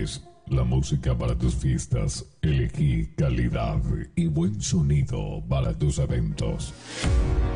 ¿Quieres la música para tus fiestas? Elegí calidad y buen sonido para tus eventos.